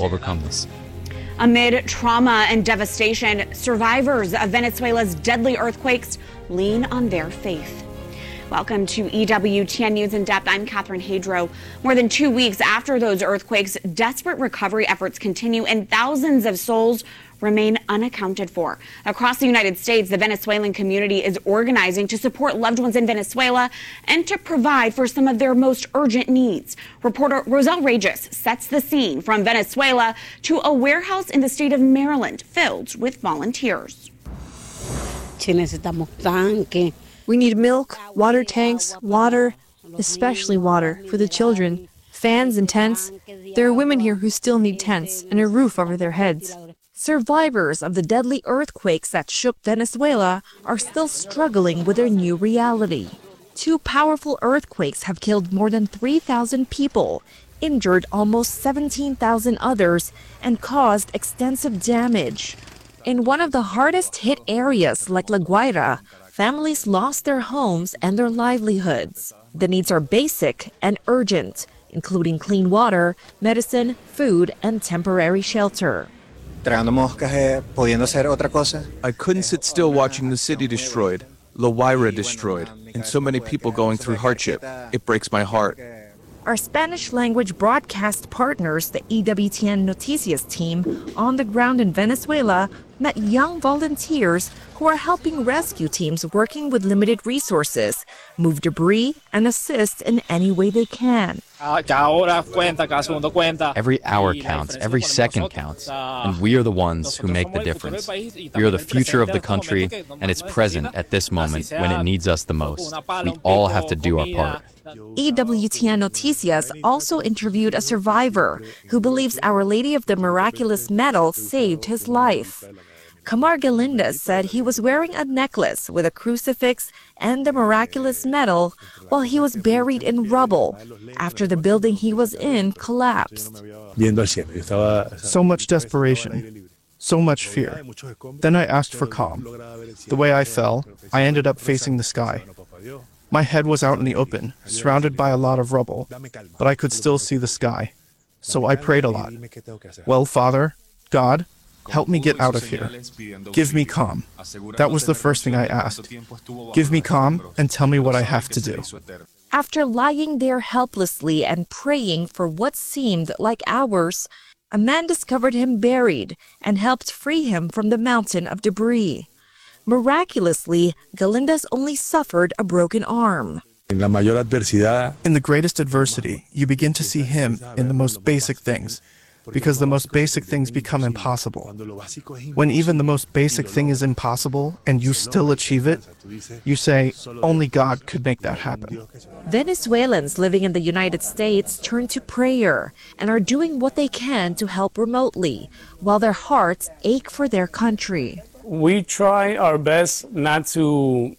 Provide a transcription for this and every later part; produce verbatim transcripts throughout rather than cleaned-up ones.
overcome this. Amid trauma and devastation, survivors of Venezuela's deadly earthquakes lean on their faith. Welcome to E W T N News in Depth. I'm Catherine Hadro. More than two weeks after those earthquakes, desperate recovery efforts continue and thousands of souls remain unaccounted for. Across the United States, the Venezuelan community is organizing to support loved ones in Venezuela and to provide for some of their most urgent needs. Reporter Roselle Regis sets the scene from Venezuela to a warehouse in the state of Maryland filled with volunteers. We need milk, water tanks, water, especially water, for the children, fans and tents. There are women here who still need tents and a roof over their heads. Survivors of the deadly earthquakes that shook Venezuela are still struggling with their new reality. Two powerful earthquakes have killed more than three thousand people, injured almost seventeen thousand others, and caused extensive damage. In one of the hardest hit areas like La Guaira, families lost their homes and their livelihoods. The needs are basic and urgent, including clean water, medicine, food, and temporary shelter. I couldn't sit still watching the city destroyed, La Guaira destroyed, and so many people going through hardship. It breaks my heart. Our Spanish-language broadcast partners, the E W T N Noticias team, on the ground in Venezuela, met young volunteers who are helping rescue teams working with limited resources, move debris, and assist in any way they can. Every hour counts, every second counts, and we are the ones who make the difference. We are the future of the country, and it's present at this moment when it needs us the most. We all have to do our part. E W T N Noticias also interviewed a survivor who believes Our Lady of the Miraculous Medal saved his life. Camar Galindez said he was wearing a necklace with a crucifix and the miraculous medal while he was buried in rubble after the building he was in collapsed. So much desperation, so much fear. Then I asked for calm. The way I fell, I ended up facing the sky. My head was out in the open, surrounded by a lot of rubble, but I could still see the sky. So I prayed a lot. Well, Father, God, help me get out of here. Give me calm. That was the first thing I asked. Give me calm and tell me what I have to do. After lying there helplessly and praying for what seemed like hours, a man discovered him buried and helped free him from the mountain of debris. Miraculously, Galindez only suffered a broken arm. In the greatest adversity, you begin to see Him in the most basic things, because the most basic things become impossible. When even the most basic thing is impossible and you still achieve it, you say, only God could make that happen. Venezuelans living in the United States turn to prayer and are doing what they can to help remotely, while their hearts ache for their country. We try our best not to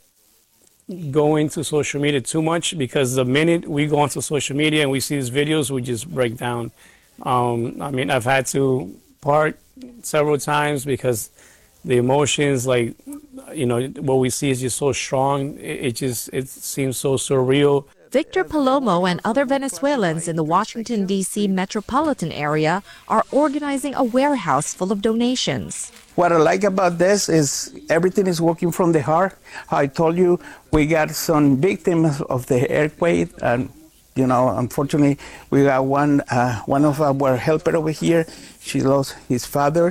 go into social media too much, because the minute we go onto social media and we see these videos, we just break down. Um, I mean, I've had to part several times because the emotions, like, you know, what we see is just so strong. It, it just, it seems so surreal. Victor Palomo and other Venezuelans in the Washington, D C metropolitan area are organizing a warehouse full of donations. What I like about this is everything is working from the heart. I told you, we got some victims of the earthquake, and you know, unfortunately, we got one uh, one of our helpers over here. She lost his father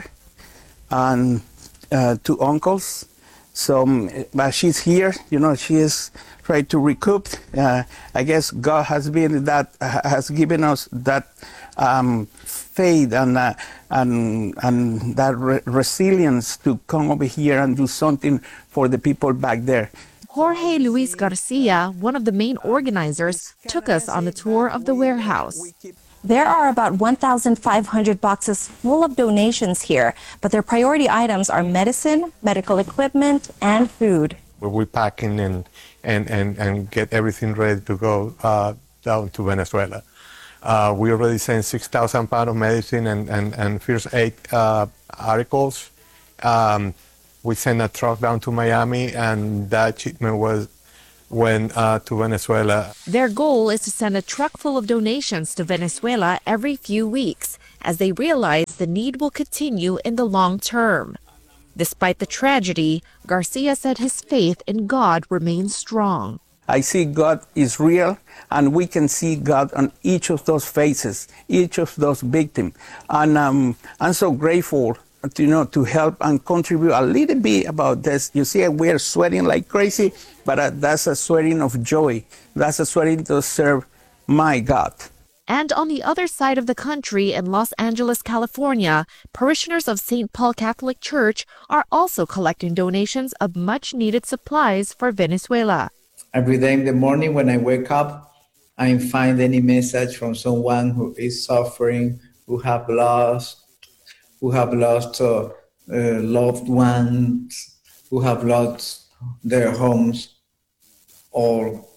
and uh, two uncles. So, um, but she's here. You know, she is trying to recoup. Uh, I guess God has been that has given us that um, faith and uh, and and that re resilience to come over here and do something for the people back there. Jorge Luis Garcia, one of the main organizers, took us on a tour of the warehouse. There are about one thousand five hundred boxes full of donations here, but their priority items are medicine, medical equipment, and food. We're packing and, and, and, and get everything ready to go uh, down to Venezuela. Uh, we already sent six thousand pounds of medicine and, and, and first aid uh, articles. Um, we sent a truck down to Miami, and that shipment was went uh, to Venezuela. Their goal is to send a truck full of donations to Venezuela every few weeks, as they realize means the need will continue in the long term. Despite the tragedy, Garcia said his faith in God remains strong. I see God is real, and we can see God on each of those faces, each of those victims. And um, I'm so grateful, to, you know, to help and contribute a little bit about this. You see, we're sweating like crazy, but uh, that's a sweating of joy. That's a sweating to serve my God. And on the other side of the country in Los Angeles, California, parishioners of Saint Paul Catholic Church are also collecting donations of much-needed supplies for Venezuela. Every day in the morning when I wake up, I find any message from someone who is suffering, who have lost, who have lost uh, uh, loved ones, who have lost their homes, or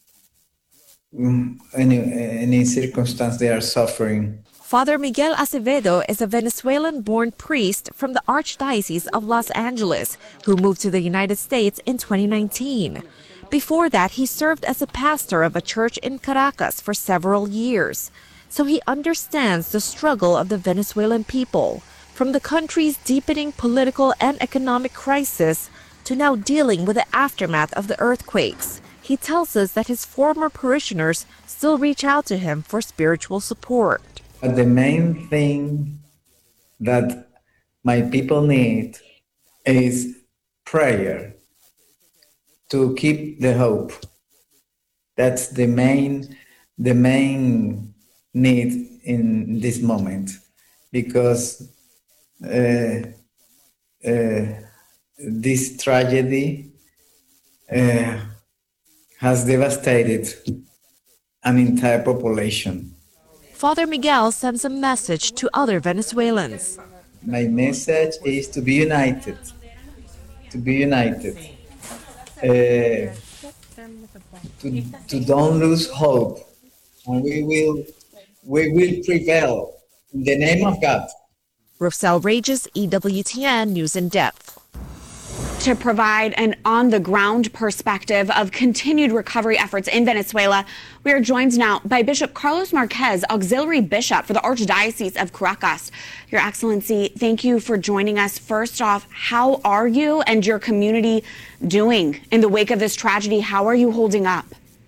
um, any any circumstance they are suffering. Father Miguel Acevedo is a Venezuelan-born priest from the Archdiocese of Los Angeles who moved to the United States in twenty nineteen. Before that, he served as a pastor of a church in Caracas for several years. So he understands the struggle of the Venezuelan people, from the country's deepening political and economic crisis to now dealing with the aftermath of the earthquakes. He tells us that his former parishioners still reach out to him for spiritual support. But the main thing that my people need is prayer. To keep the hope. That's the main, the main need in this moment, because uh, uh, this tragedy uh, has devastated an entire population. Father Miguel sends a message to other Venezuelans. My message is to be united, to be united. Uh, to, to don't lose hope, and we will we will prevail in the name of God. Rosel Regis, E W T N News in Depth. To provide an on-the-ground perspective of continued recovery efforts in Venezuela, we are joined now by Bishop Carlos Marquez, Auxiliary Bishop for the Archdiocese of Caracas. Your Excellency, thank you for joining us. First off, how are you and your community doing in the wake of this tragedy? How are you holding up?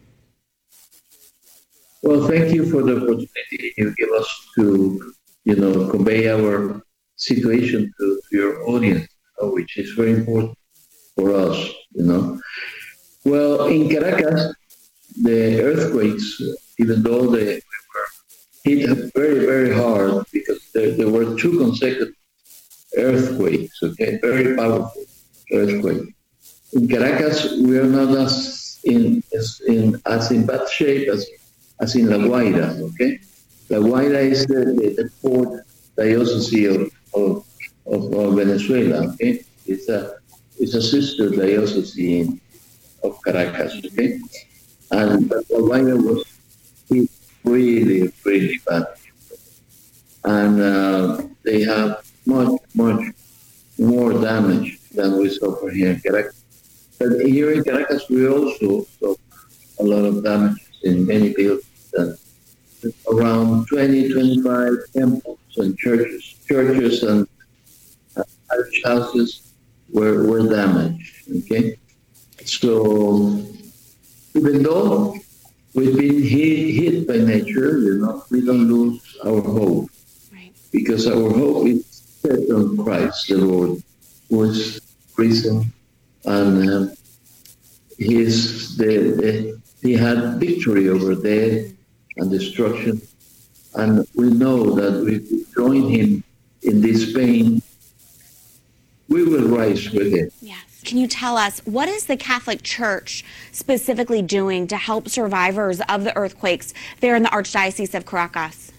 Well, thank you for the opportunity you give us to, you know, convey our situation to, to your audience, which is very important for us, you know. Well, in Caracas, the earthquakes, even though they were hit very, very hard, because there, there were two consecutive earthquakes, okay, very powerful earthquakes. In Caracas, we are not as in as in as in bad shape as as in La Guaira, okay. La Guaira is the, the, the port diocese of, of, of, of Venezuela, okay. It's a it's a sister diocese of Caracas, okay? And La Guaira was really, really bad. And uh, they have much, much more damage than we suffer here in Caracas. But here in Caracas, we also suffer a lot of damage in many buildings. And around twenty, twenty-five temples and churches, churches and parish houses were, were damaged, okay? So even though we've been hit, hit by nature, you know, we don't lose our hope. Right. Because our hope is set on Christ, the Lord, who is risen, and uh, he, is the, the, he had victory over death and destruction, and we know that we join him in this pain. We will rise with it. Yes. Can you tell us, what is the Catholic Church specifically doing to help survivors of the earthquakes there in the Archdiocese of Caracas?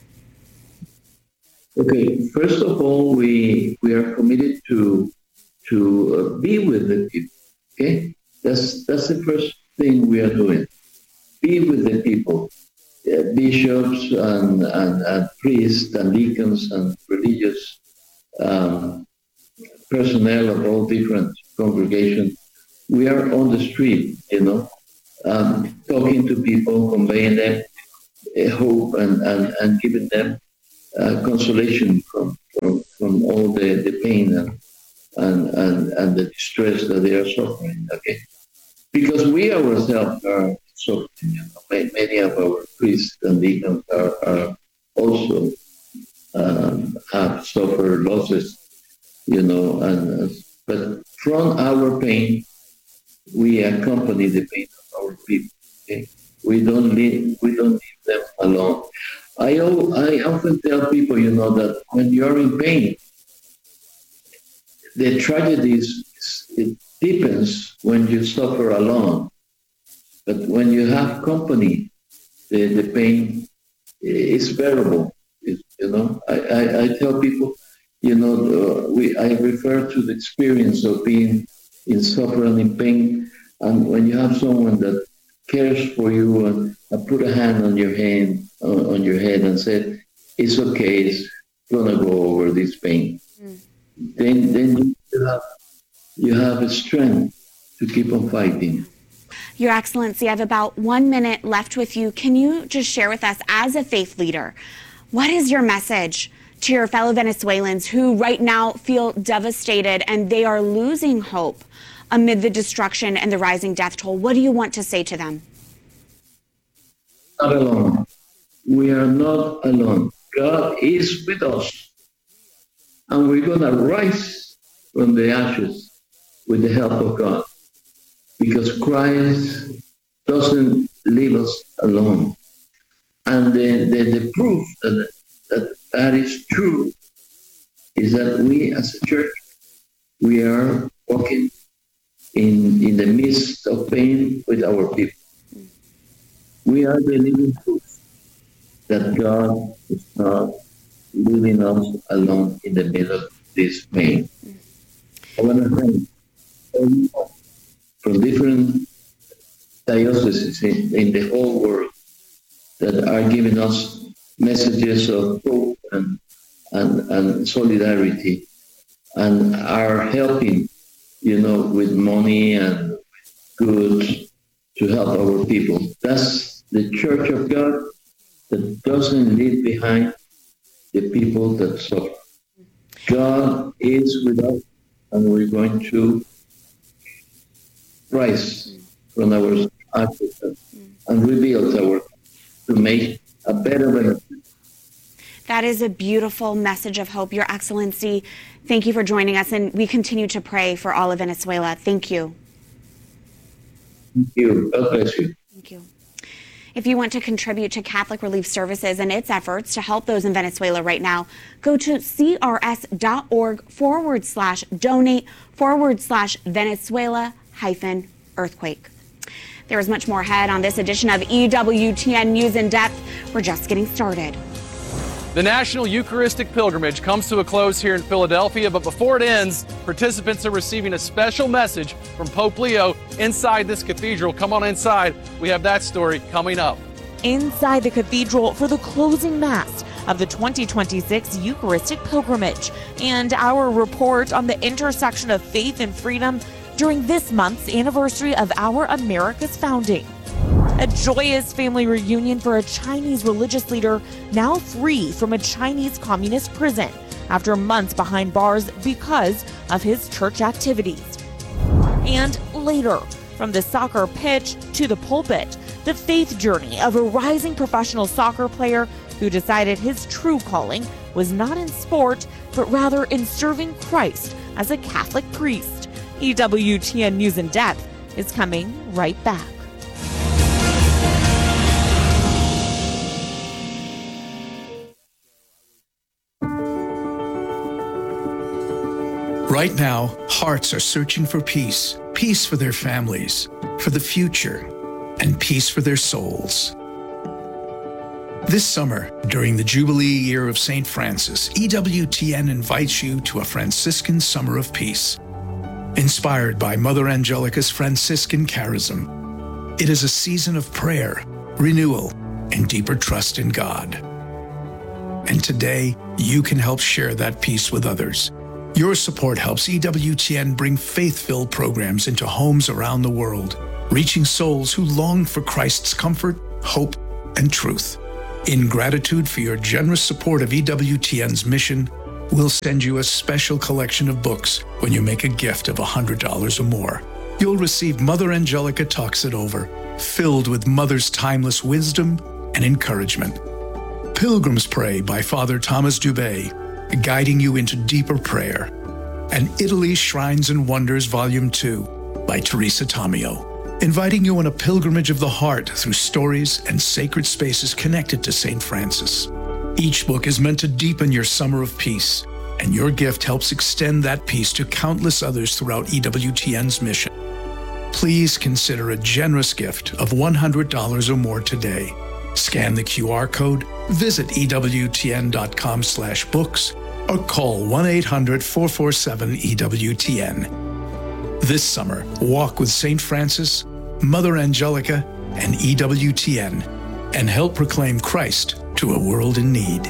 Okay, first of all, we we are committed to to uh, be with the people. Okay, that's that's the first thing we are doing. Be with the people, uh, bishops and, and and priests and deacons and religious Um, personnel of all different congregations. We are on the street, you know, um, talking to people, conveying them uh, hope and, and, and giving them uh, consolation from, from all the, the pain and, and, and, and the distress that they are suffering, okay? Because we ourselves are suffering, you know, many of our priests and deacons are, are also um, have suffered losses, you know, and uh, but from our pain, we accompany the pain of our people, okay? We don't leave, we don't leave them alone. I, I often tell people, you know, that when you're in pain, the tragedy is, it deepens when you suffer alone. But when you have company, the, the pain is bearable. It, you know, I, I, I tell people, you know, uh, we I refer to the experience of being in suffering, in pain, and when you have someone that cares for you and, and put a hand on your hand, uh, on your head and said, it's okay, it's gonna go over this pain. Mm. Then, then you have, you have a strength to keep on fighting. Your Excellency, I have about one minute left with you. Can you just share with us, as a faith leader, what is your message to your fellow Venezuelans who right now feel devastated and they are losing hope amid the destruction and the rising death toll? What do you want to say to them? Not alone. We are not alone. God is with us. And we're going to rise from the ashes with the help of God. Because Christ doesn't leave us alone. And the, the, the proof that, that that is true is that we as a church, we are walking in, in the midst of pain with our people. We are the living proof that God is not leaving us alone in the middle of this pain. I want to thank everyone from different dioceses in, in the whole world that are giving us messages of hope and, and, and solidarity and are helping, you know, with money and goods to help our people. That's the Church of God that doesn't leave behind the people that suffer. God is with us, and we're going to rise from our ashes and rebuild our to make a better Venezuela. That is a beautiful message of hope, Your Excellency. Thank you for joining us, and we continue to pray for all of Venezuela. Thank you. Thank you. God bless you. Thank you. If you want to contribute to Catholic Relief Services and its efforts to help those in Venezuela right now, go to crs.org forward slash donate forward slash Venezuela hyphen earthquake. There is much more ahead on this edition of E W T N News in Depth. We're just getting started. The National Eucharistic Pilgrimage comes to a close here in Philadelphia, but before it ends, participants are receiving a special message from Pope Leo inside this cathedral. Come on inside. We have that story coming up. Inside the cathedral for the closing Mass of the twenty twenty-six Eucharistic Pilgrimage, and our report on the intersection of faith and freedom during this month's anniversary of our America's founding. A joyous family reunion for a Chinese religious leader now free from a Chinese communist prison after months behind bars because of his church activities. And later, from the soccer pitch to the pulpit, the faith journey of a rising professional soccer player who decided his true calling was not in sport, but rather in serving Christ as a Catholic priest. E W T N News in Depth is coming right back. Right now, hearts are searching for peace, peace for their families, for the future, and peace for their souls. This summer, during the Jubilee year of Saint Francis, E W T N invites you to a Franciscan Summer of Peace. Inspired by Mother Angelica's Franciscan charism, it is a season of prayer, renewal, and deeper trust in God. And today, you can help share that peace with others. Your support helps E W T N bring faith-filled programs into homes around the world, reaching souls who long for Christ's comfort, hope, and truth. In gratitude for your generous support of E W T N's mission, We'll send you a special collection of books when you make a gift of one hundred dollars or more. You'll receive Mother Angelica Talks It Over, filled with Mother's timeless wisdom and encouragement. Pilgrim's Pray by Father Thomas Dubay, guiding you into deeper prayer. And Italy's Shrines and Wonders Volume two by Teresa Tomeo, inviting you on a pilgrimage of the heart through stories and sacred spaces connected to Saint Francis. Each book is meant to deepen your summer of peace, and your gift helps extend that peace to countless others throughout E W T N's mission. Please consider a generous gift of one hundred dollars or more today. Scan the Q R code, visit E W T N dot com slash books, or call one eight hundred, four four seven, E W T N. This summer, walk with Saint Francis, Mother Angelica, and E W T N, and help proclaim Christ to a world in need.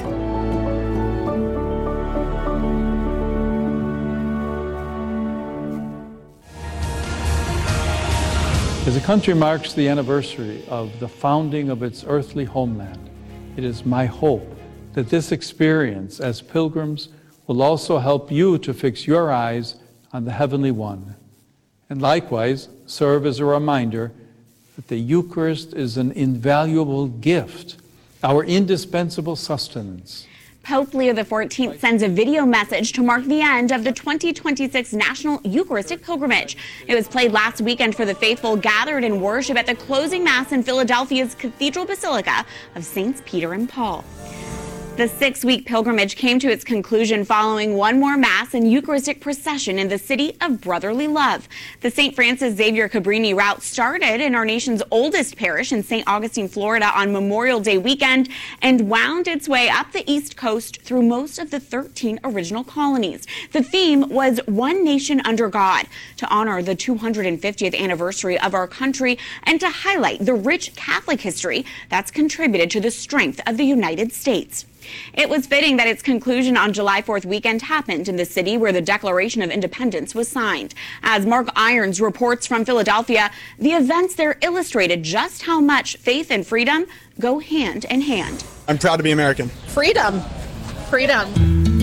As the country marks the anniversary of the founding of its earthly homeland, it is my hope that this experience as pilgrims will also help you to fix your eyes on the Heavenly One, and likewise serve as a reminder that the Eucharist is an invaluable gift, our indispensable sustenance. Pope Leo the fourteenth sends a video message to mark the end of the twenty twenty-six National Eucharistic Pilgrimage. It was played last weekend for the faithful gathered in worship at the closing Mass in Philadelphia's Cathedral Basilica of Saints Peter and Paul. The six-week pilgrimage came to its conclusion following one more Mass and Eucharistic procession in the city of brotherly love. The Saint Francis Xavier Cabrini route started in our nation's oldest parish in Saint Augustine, Florida on Memorial Day weekend and wound its way up the East Coast through most of the thirteen original colonies. The theme was One Nation Under God, to honor the two hundred fiftieth anniversary of our country and to highlight the rich Catholic history that's contributed to the strength of the United States. It was fitting that its conclusion on July fourth weekend happened in the city where the Declaration of Independence was signed. As Mark Irons reports from Philadelphia, the events there illustrated just how much faith and freedom go hand in hand. I'm proud to be American. Freedom. Freedom.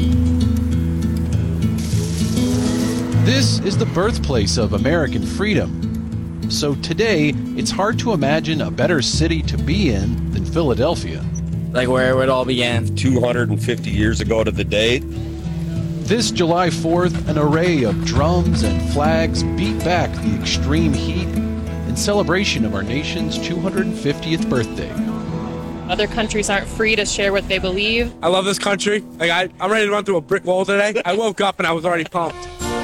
This is the birthplace of American freedom. So today, it's hard to imagine a better city to be in than Philadelphia. Like where it all began. two hundred fifty years ago to the date. This July fourth, an array of drums and flags beat back the extreme heat in celebration of our nation's two hundred fiftieth birthday. Other countries aren't free to share what they believe. I love this country. Like I, I'm ready to run through a brick wall today. I woke up and I was already pumped.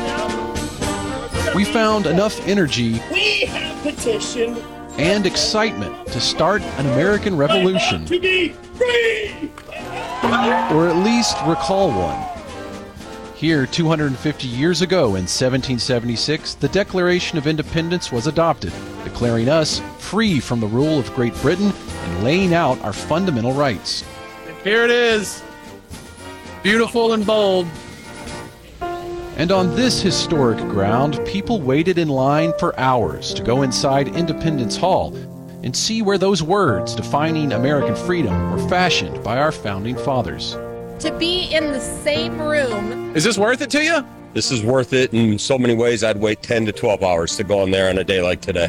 We found enough energy we have petitioned and excitement to start an American revolution. To be free! Or at least recall one. Here, two hundred fifty years ago in seventeen seventy-six, the Declaration of Independence was adopted, declaring us free from the rule of Great Britain and laying out our fundamental rights. And here it is, beautiful and bold. And on this historic ground, people waited in line for hours to go inside Independence Hall and see where those words defining American freedom were fashioned by our founding fathers. To be in the same room. Is this worth it to you? This is worth it in so many ways. I'd wait ten to twelve hours to go in there on a day like today.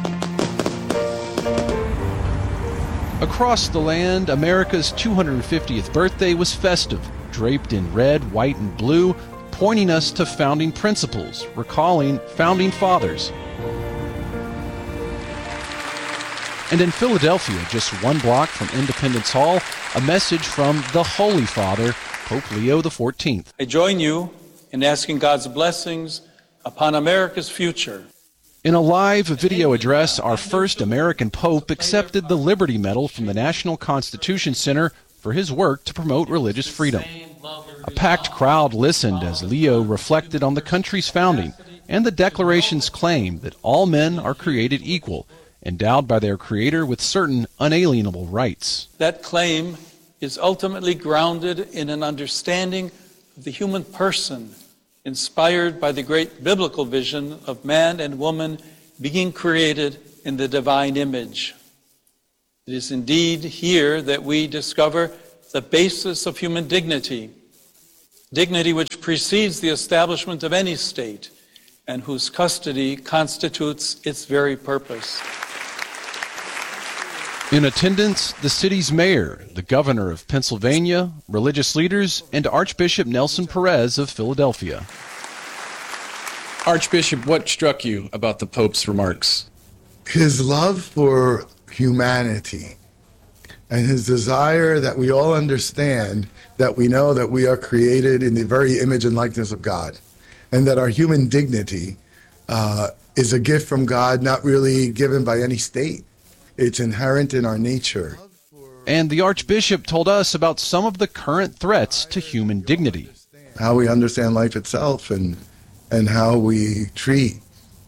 Across the land, America's two hundred fiftieth birthday was festive, draped in red, white, and blue, pointing us to founding principles, recalling founding fathers. And in Philadelphia, just one block from Independence Hall, a message from the Holy Father, Pope Leo the fourteenth. I join you in asking God's blessings upon America's future. In a live video address, our first American Pope accepted the Liberty Medal from the National Constitution Center for his work to promote religious freedom. A packed crowd listened as Leo reflected on the country's founding and the Declaration's claim that all men are created equal, endowed by their Creator with certain unalienable rights. That claim is ultimately grounded in an understanding of the human person, inspired by the great biblical vision of man and woman being created in the divine image. It is indeed here that we discover the basis of human dignity, dignity which precedes the establishment of any state and whose custody constitutes its very purpose. In attendance, the city's mayor, the governor of Pennsylvania, religious leaders, and Archbishop Nelson Perez of Philadelphia. Archbishop, what struck you about the Pope's remarks? His love for humanity and his desire that we all understand that we know that we are created in the very image and likeness of God, and that our human dignity uh, is a gift from God, not really given by any state. It's inherent in our nature. And the Archbishop told us about some of the current threats to human dignity. How we understand life itself and, and how we treat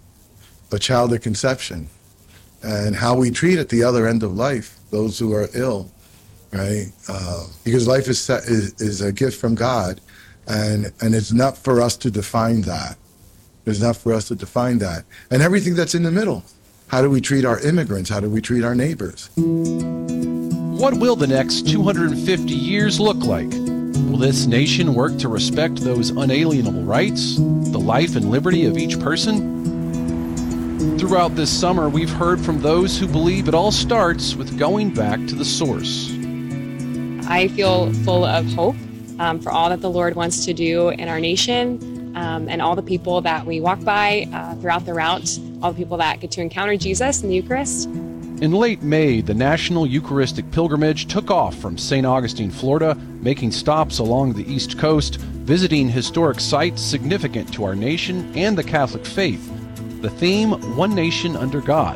a child at conception, and how we treat at the other end of life those who are ill, right? Uh, because life is, set, is is a gift from God, and and it's not for us to define that. It's not for us to define that. And everything that's in the middle. How do we treat our immigrants? How do we treat our neighbors? What will the next two hundred fifty years look like? Will this nation work to respect those unalienable rights, the life and liberty of each person? Throughout this summer, we've heard from those who believe it all starts with going back to the source. I feel full of hope um, for all that the Lord wants to do in our nation um, and all the people that we walk by uh, throughout the route, all the people that get to encounter Jesus in the Eucharist. In late May, the National Eucharistic Pilgrimage took off from Saint Augustine, Florida, making stops along the East Coast, visiting historic sites significant to our nation and the Catholic faith. The theme, One Nation Under God.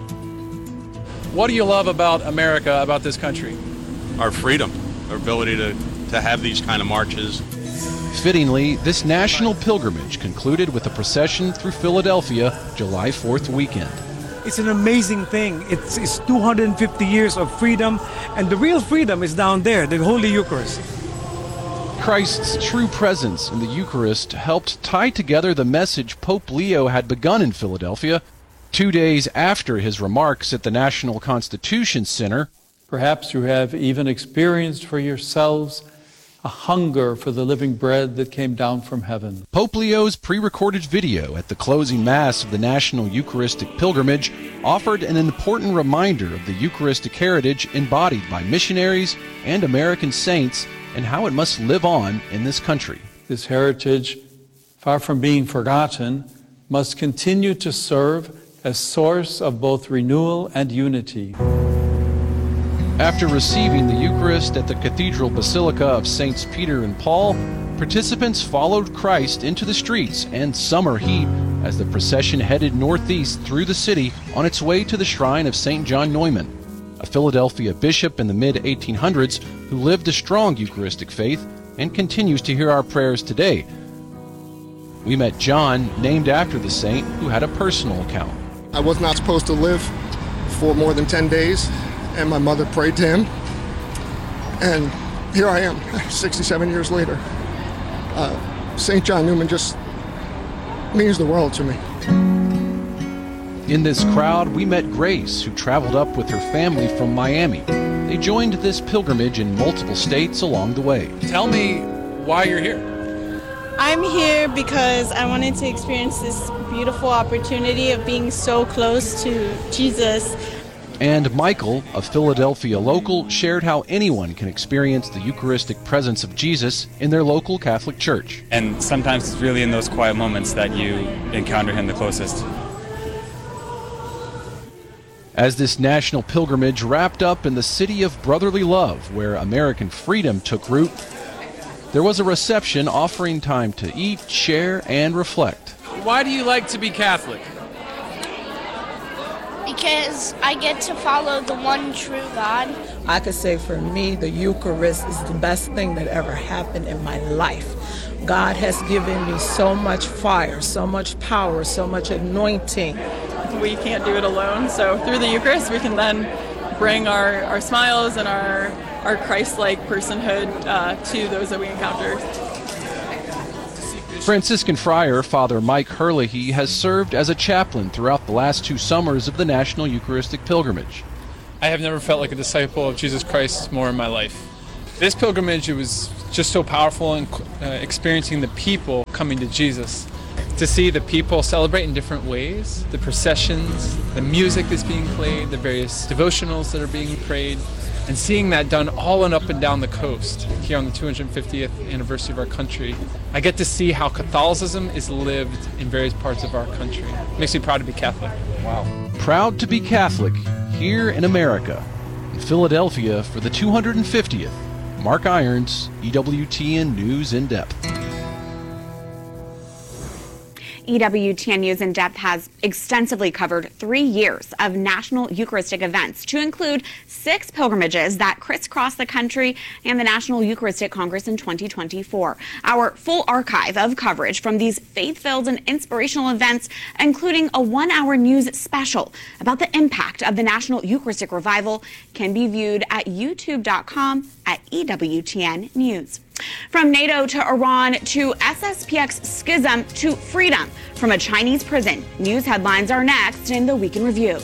What do you love about America, about this country? Our freedom, our ability to, to have these kind of marches. Fittingly, this national pilgrimage concluded with a procession through Philadelphia July fourth weekend. It's an amazing thing. It's, it's two hundred fifty years of freedom, and the real freedom is down there, the Holy Eucharist. Christ's true presence in the Eucharist helped tie together the message Pope Leo had begun in Philadelphia two days after his remarks at the National Constitution Center. Perhaps you have even experienced for yourselves a hunger for the living bread that came down from heaven. Pope Leo's pre-recorded video at the closing Mass of the National Eucharistic Pilgrimage offered an important reminder of the Eucharistic heritage embodied by missionaries and American saints and how it must live on in this country. This heritage, far from being forgotten, must continue to serve as source of both renewal and unity. After receiving the Eucharist at the Cathedral Basilica of Saints Peter and Paul, participants followed Christ into the streets and summer heat as the procession headed northeast through the city on its way to the shrine of Saint John Neumann, a Philadelphia bishop in the mid eighteen hundreds who lived a strong Eucharistic faith and continues to hear our prayers today. We met John, named after the saint, who had a personal account. I was not supposed to live for more than ten days. And my mother prayed to him, and here I am, sixty-seven years later. Uh, Saint John Neumann just means the world to me. In this crowd, we met Grace, who traveled up with her family from Miami. They joined this pilgrimage in multiple states along the way. Tell me why you're here. I'm here because I wanted to experience this beautiful opportunity of being so close to Jesus. And Michael, a Philadelphia local, shared how anyone can experience the Eucharistic presence of Jesus in their local Catholic church. And sometimes it's really in those quiet moments that you encounter him the closest. As this national pilgrimage wrapped up in the city of brotherly love, where American freedom took root, there was a reception offering time to eat, share, and reflect. Why do you like to be Catholic? Because I get to follow the one true God. I could say for me, the Eucharist is the best thing that ever happened in my life. God has given me so much fire, so much power, so much anointing. We can't do it alone, so through the Eucharist we can then bring our, our smiles and our, our Christ-like personhood uh, to those that we encounter. Franciscan friar Father Mike Herlihy has served as a chaplain throughout the last two summers of the National Eucharistic Pilgrimage. I have never felt like a disciple of Jesus Christ more in my life. This pilgrimage, it was just so powerful, and uh, experiencing the people coming to Jesus. To see the people celebrate in different ways, the processions, the music that's being played, the various devotionals that are being prayed, and seeing that done all and up and down the coast here on the two hundred fiftieth anniversary of our country. I get to see how Catholicism is lived in various parts of our country. It makes me proud to be Catholic. Wow. Proud to be Catholic here in America. In Philadelphia for the two hundred fiftieth. Mark Irons, E W T N News in Depth. E W T N News in Depth has extensively covered three years of National Eucharistic events, to include six pilgrimages that crisscross the country and the National Eucharistic Congress in twenty twenty-four. Our full archive of coverage from these faith-filled and inspirational events, including a one-hour news special about the impact of the National Eucharistic Revival, can be viewed at youtube dot com at E W T N News. From NATO to Iran to S S P X schism to freedom from a Chinese prison, news headlines are next in the Week in Review.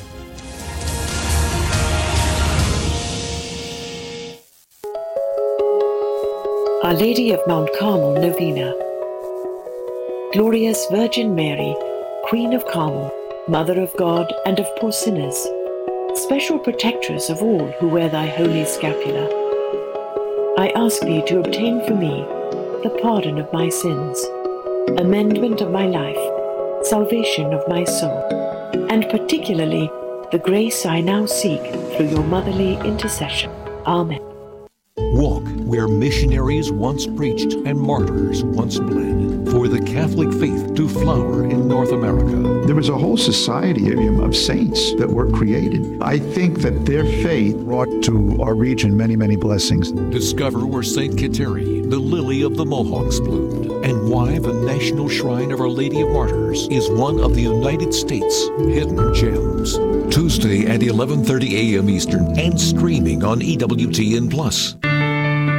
Our Lady of Mount Carmel Novena. Glorious Virgin Mary, Queen of Carmel, Mother of God and of poor sinners, special protectress of all who wear thy holy scapula, I ask thee to obtain for me the pardon of my sins, amendment of my life, salvation of my soul, and particularly the grace I now seek through your motherly intercession. Amen. Walk where missionaries once preached and martyrs once bled, for the Catholic faith to flower in North America. There was a whole society of saints that were created. I think that their faith brought to our region many, many blessings. Discover where Saint Kateri, the lily of the Mohawks, bloomed, and why the National Shrine of Our Lady of Martyrs is one of the United States' hidden gems. Tuesday at eleven thirty a m Eastern and streaming on E W T N Plus.